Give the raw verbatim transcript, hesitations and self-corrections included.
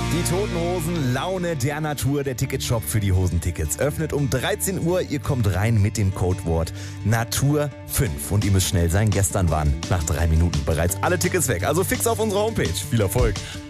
Die Toten Hosen, Laune der Natur, der Ticketshop für die Hosentickets. Öffnet um dreizehn Uhr, ihr kommt rein mit dem Codewort Natur fünf. Und ihr müsst schnell sein, gestern waren nach drei Minuten bereits alle Tickets weg. Also fix auf unsere Homepage. Viel Erfolg!